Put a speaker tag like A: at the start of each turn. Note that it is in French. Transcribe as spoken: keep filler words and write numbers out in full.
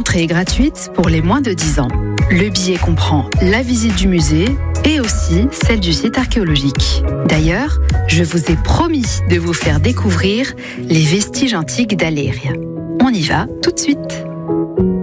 A: L'entrée est gratuite pour les moins de dix ans. Le billet comprend la visite du musée et aussi celle du site archéologique. D'ailleurs, je vous ai promis de vous faire découvrir les vestiges antiques d'Aléria. On y va tout de suite.